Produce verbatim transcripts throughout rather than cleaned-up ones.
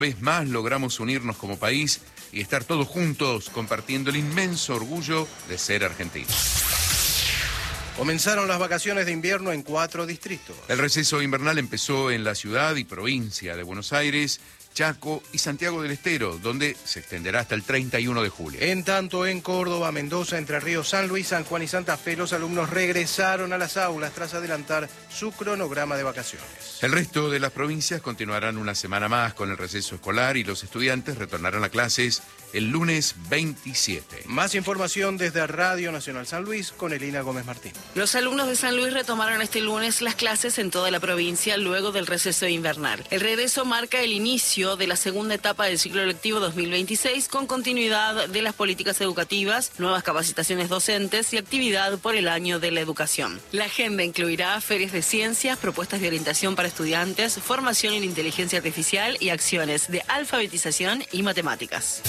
vez más logramos unirnos como país y estar todos juntos compartiendo el inmenso orgullo de ser argentinos. Comenzaron las vacaciones de invierno en cuatro distritos. El receso invernal empezó en la ciudad y provincia de Buenos Aires, Chaco y Santiago del Estero, donde se extenderá hasta el treinta y uno de julio. En tanto, en Córdoba, Mendoza, Entre Ríos, San Luis, San Juan y Santa Fe, los alumnos regresaron a las aulas tras adelantar su cronograma de vacaciones. El resto de las provincias continuarán una semana más con el receso escolar y los estudiantes retornarán a clases el lunes veintisiete. Más información desde Radio Nacional San Luis con Elina Gómez Martín. Los alumnos de San Luis retomaron este lunes las clases en toda la provincia luego del receso invernal. El regreso marca el inicio de la segunda etapa del ciclo lectivo dos mil veintiséis con continuidad de las políticas educativas, nuevas capacitaciones docentes y actividad por el año de la educación. La agenda incluirá ferias de ciencias, propuestas de orientación para estudiantes, formación en inteligencia artificial y acciones de alfabetización y matemáticas.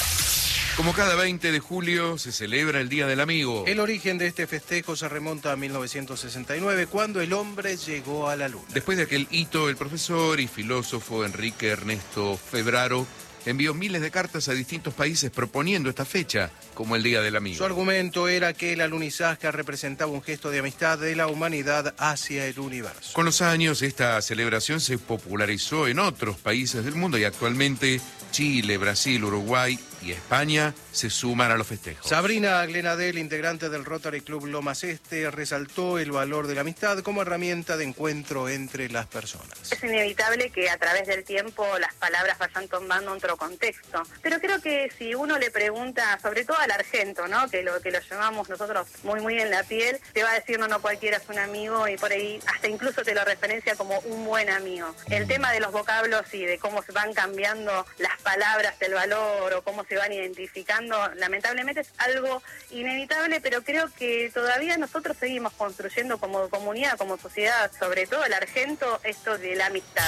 Como cada veinte de julio se celebra el Día del Amigo. El origen de este festejo se remonta a mil novecientos sesenta y nueve, cuando el hombre llegó a la luna. Después de aquel hito, el profesor y filósofo Enrique Ernesto Febraro envió miles de cartas a distintos países proponiendo esta fecha como el Día del Amigo. Su argumento era que el alunizaje representaba un gesto de amistad de la humanidad hacia el universo. Con los años, esta celebración se popularizó en otros países del mundo y actualmente Chile, Brasil, Uruguay y España se suman a los festejos. Sabrina Glenadel, integrante del Rotary Club Lomas Este, resaltó el valor de la amistad como herramienta de encuentro entre las personas. Es inevitable que a través del tiempo las palabras vayan tomando otro contexto, pero creo que si uno le pregunta, sobre todo al argento, ¿no?, que lo que lo llevamos nosotros muy muy en la piel, te va a decir no, no cualquiera es un amigo y por ahí hasta incluso te lo referencia como un buen amigo. El tema de los vocablos y de cómo se van cambiando las palabras, el valor o cómo se van identificando, lamentablemente es algo inevitable, pero creo que todavía nosotros seguimos construyendo como comunidad, como sociedad, sobre todo el argento, esto de la amistad.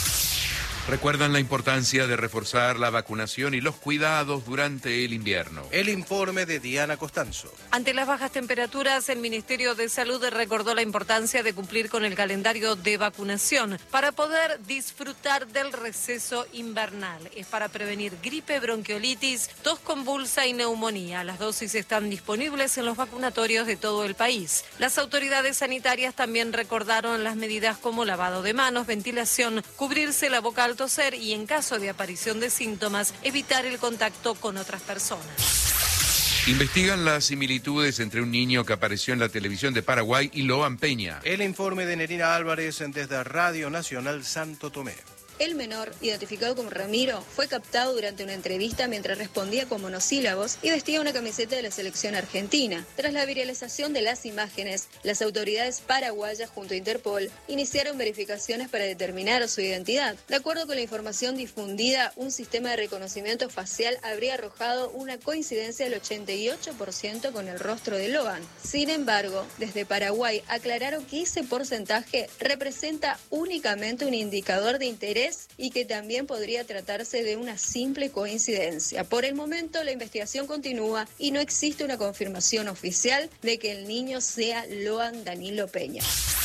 Recuerdan la importancia de reforzar la vacunación y los cuidados durante el invierno. El informe de Diana Costanzo. Ante las bajas temperaturas, el Ministerio de Salud recordó la importancia de cumplir con el calendario de vacunación para poder disfrutar del receso invernal. Es para prevenir gripe, bronquiolitis, tos convulsa y neumonía. Las dosis están disponibles en los vacunatorios de todo el país. Las autoridades sanitarias también recordaron las medidas como lavado de manos, ventilación, cubrirse la boca al toser y en caso de aparición de síntomas, evitar el contacto con otras personas. Investigan las similitudes entre un niño que apareció en la televisión de Paraguay y Loan Peña. El informe de Nerina Álvarez desde Radio Nacional Santo Tomé. El menor, identificado como Ramiro, fue captado durante una entrevista mientras respondía con monosílabos y vestía una camiseta de la selección argentina. Tras la viralización de las imágenes, las autoridades paraguayas junto a Interpol iniciaron verificaciones para determinar su identidad. De acuerdo con la información difundida, un sistema de reconocimiento facial habría arrojado una coincidencia del ochenta y ocho por ciento con el rostro de Loan. Sin embargo, desde Paraguay aclararon que ese porcentaje representa únicamente un indicador de interés y que también podría tratarse de una simple coincidencia. Por el momento, la investigación continúa y no existe una confirmación oficial de que el niño sea Loan Danilo Peña.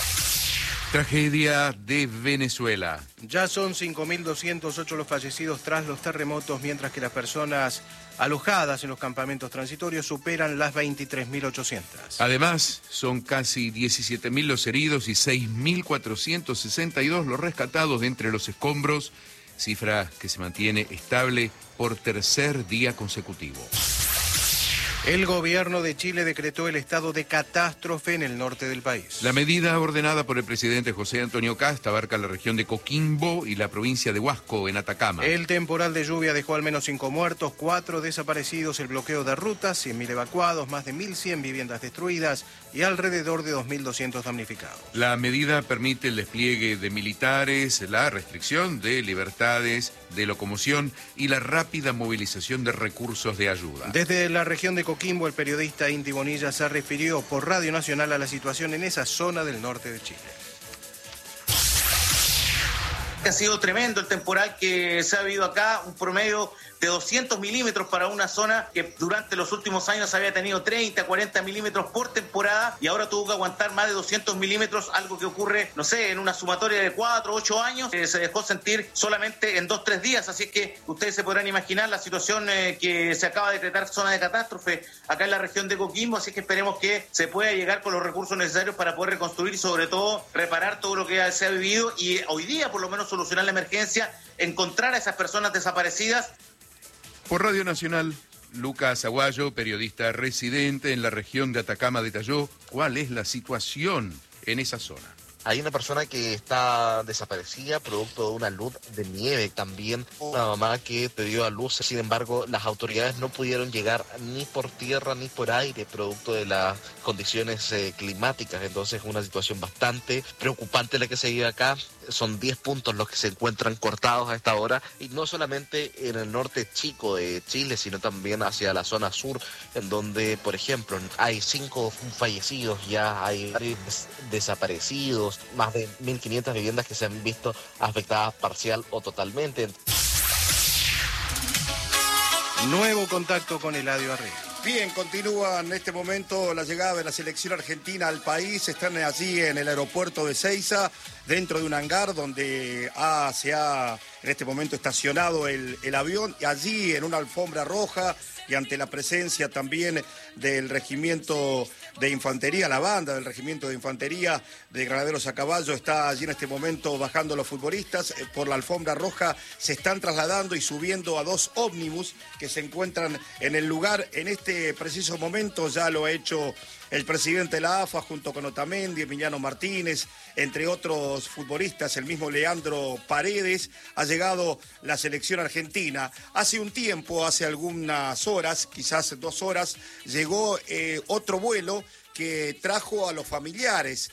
Tragedia de Venezuela. Ya son cinco mil doscientos ocho los fallecidos tras los terremotos, mientras que las personas alojadas en los campamentos transitorios superan las veintitrés mil ochocientas. Además, son casi diecisiete mil los heridos y seis mil cuatrocientos sesenta y dos los rescatados de entre los escombros, cifra que se mantiene estable por tercer día consecutivo. El gobierno de Chile decretó el estado de catástrofe en el norte del país. La medida ordenada por el presidente José Antonio Kast abarca la región de Coquimbo y la provincia de Huasco, en Atacama. El temporal de lluvia dejó al menos cinco muertos, cuatro desaparecidos, el bloqueo de rutas, cien mil evacuados, más de mil cien viviendas destruidas y alrededor de dos mil doscientos damnificados. La medida permite el despliegue de militares, la restricción de libertades de locomoción y la rápida movilización de recursos de ayuda. Desde la región de Coquimbo, el periodista Inti Bonilla se refirió por Radio Nacional a la situación en esa zona del norte de Chile. Ha sido tremendo el temporal que se ha vivido acá, un promedio de doscientos milímetros para una zona que durante los últimos años había tenido treinta, cuarenta milímetros por temporada y ahora tuvo que aguantar más de doscientos milímetros, algo que ocurre, no sé, en una sumatoria de cuatro, ocho años, eh, se dejó sentir solamente en dos, tres días, así que ustedes se podrán imaginar la situación eh, que se acaba de decretar zona de catástrofe acá en la región de Coquimbo, así que esperemos que se pueda llegar con los recursos necesarios para poder reconstruir y sobre todo reparar todo lo que se ha vivido y hoy día por lo menos solucionar la emergencia, encontrar a esas personas desaparecidas. Por Radio Nacional, Lucas Aguayo, periodista residente en la región de Atacama, detalló cuál es la situación en esa zona. Hay una persona que está desaparecida producto de una luz de nieve, también una mamá que dio a luz, sin embargo las autoridades no pudieron llegar ni por tierra ni por aire producto de las condiciones eh, climáticas, entonces es una situación bastante preocupante la que se vive acá. Son diez puntos los que se encuentran cortados a esta hora y no solamente en el norte chico de Chile, sino también hacia la zona sur, en donde, por ejemplo, hay cinco fallecidos, ya hay des- desaparecidos, más de mil quinientas viviendas que se han visto afectadas parcial o totalmente. Nuevo contacto con Eladio Arregui. Bien, continúa en este momento la llegada de la selección argentina al país. Están allí en el aeropuerto de Ezeiza, dentro de un hangar donde ha, se ha en este momento estacionado el, el avión. Y allí en una alfombra roja y ante la presencia también del regimiento de infantería, la banda del regimiento de infantería de granaderos a caballo, está allí en este momento bajando los futbolistas. Por la alfombra roja se están trasladando y subiendo a dos ómnibus que se encuentran en el lugar. En este preciso momento ya lo ha hecho el presidente de la A F A junto con Otamendi, Emiliano Martínez, entre otros futbolistas, el mismo Leandro Paredes. Ha llegado la selección argentina. Hace un tiempo, hace algunas horas, quizás dos horas, llegó eh, otro vuelo que trajo a los familiares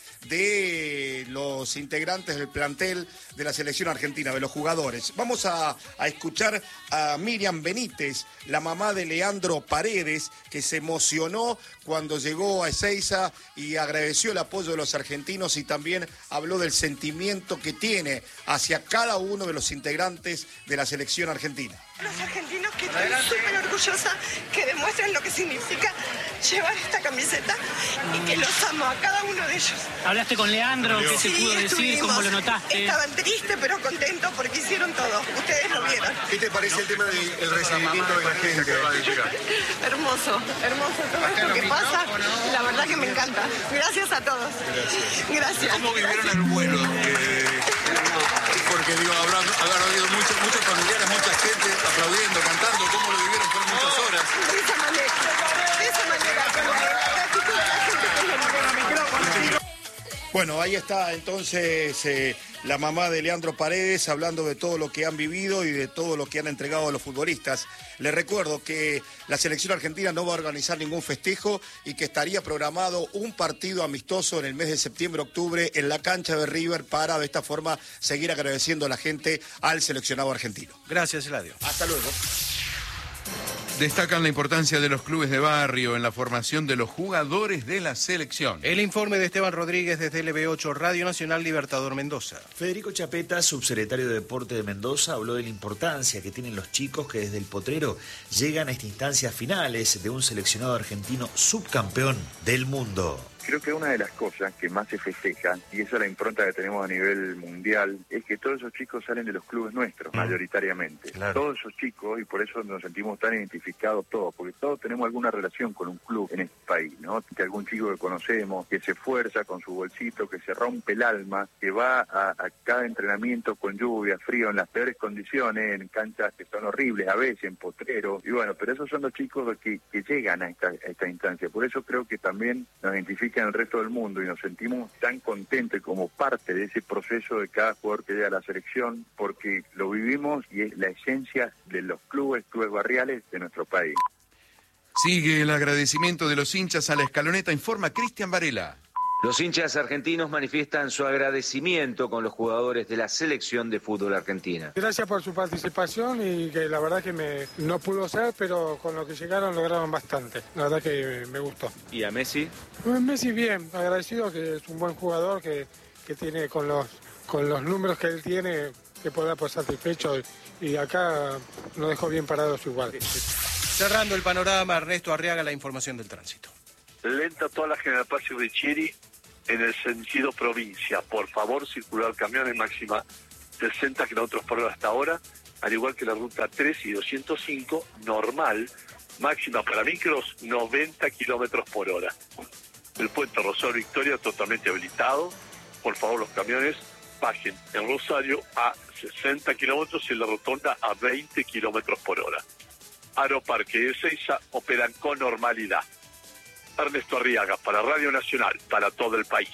de los integrantes del plantel de la selección argentina, de los jugadores. Vamos a, a escuchar a Miriam Benítez, la mamá de Leandro Paredes, que se emocionó cuando llegó a Ezeiza y agradeció el apoyo de los argentinos y también habló del sentimiento que tiene hacia cada uno de los integrantes de la selección argentina. Los argentinos, que estoy súper orgullosa, que demuestren lo que significa llevar esta camiseta y que los amo a cada uno de ellos. ¿Hablaste con Leandro? ¿Qué Sí, te pudo decir? estuvimos. ¿Cómo lo notaste? Estaban tristes pero contentos porque hicieron todo. Ustedes lo vieron. ¿Qué te parece el tema del recibimiento de la gente? Hermoso, hermoso todo esto que pasa. La verdad que me encanta. Gracias a todos. Gracias. ¿Cómo vivieron el vuelo? Eh, porque digo, habrá, habrá habido muchos, muchos familiares, mucha gente aplaudiendo, cantando. ¿Cómo lo vivieron? Fueron muchas horas. De esa manera, de esa manera, con la actitud de la gente que le pone el micrófono. Bueno, ahí está entonces eh, la mamá de Leandro Paredes hablando de todo lo que han vivido y de todo lo que han entregado a los futbolistas. Les recuerdo que la selección argentina no va a organizar ningún festejo y que estaría programado un partido amistoso en el mes de septiembre-octubre en la cancha de River para de esta forma seguir agradeciendo a la gente al seleccionado argentino. Gracias, Eladio. Hasta luego. Destacan la importancia de los clubes de barrio en la formación de los jugadores de la selección. El informe de Esteban Rodríguez desde L B ocho, Radio Nacional Libertador Mendoza. Federico Chapeta, subsecretario de Deporte de Mendoza, habló de la importancia que tienen los chicos que desde el potrero llegan a estas instancias finales de un seleccionado argentino subcampeón del mundo. Creo que una de las cosas que más se festejan, y esa es la impronta que tenemos a nivel mundial, es que todos esos chicos salen de los clubes nuestros, mm. mayoritariamente. Claro. Todos esos chicos, y por eso nos sentimos tan identificados todos, porque todos tenemos alguna relación con un club en este país, ¿no? Que algún chico que conocemos, que se esfuerza con su bolsito, que se rompe el alma, que va a, a cada entrenamiento con lluvia, frío, en las peores condiciones, en canchas que son horribles a veces, en potrero, y bueno, pero esos son los chicos que, que llegan a esta, a esta instancia. Por eso creo que también nos identifican en el resto del mundo y nos sentimos tan contentos como parte de ese proceso de cada jugador que llega a la selección, porque lo vivimos y es la esencia de los clubes, clubes barriales de nuestro país. Sigue el agradecimiento de los hinchas a la escaloneta, informa Cristian Varela. Los hinchas argentinos manifiestan su agradecimiento con los jugadores de la selección de fútbol argentina. Gracias por su participación y que la verdad que me, no pudo ser, pero con lo que llegaron lograron bastante. La verdad que me gustó. ¿Y a Messi? Messi bien, agradecido, que es un buen jugador, que, que tiene con los, con los números que él tiene, que pueda por satisfecho y, y acá nos dejó bien parados igual. Cerrando el panorama, Ernesto Arriaga, la información del tránsito. Lenta toda la General Paz y Richieri en el sentido provincia. Por favor, circular camiones máxima sesenta kilómetros por hora hasta ahora, al igual que la ruta tres y doscientos cinco, normal, máxima para micros noventa kilómetros por hora. El puente Rosario Victoria totalmente habilitado. Por favor, los camiones bajen en Rosario a sesenta kilómetros y en la rotonda a veinte kilómetros por hora. Aeroparque de Ezeiza operan con normalidad. Ernesto Arriaga para Radio Nacional, para todo el país.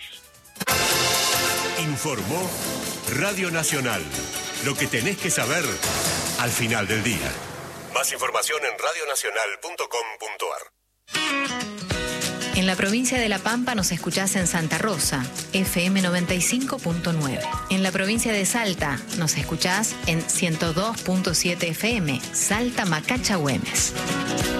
Informó Radio Nacional. Lo que tenés que saber al final del día. Más información en radio nacional punto com punto ar. En la provincia de La Pampa nos escuchás en Santa Rosa, F M noventa y cinco punto nueve. En la provincia de Salta nos escuchás en ciento dos punto siete F M, Salta Macacha Güemes.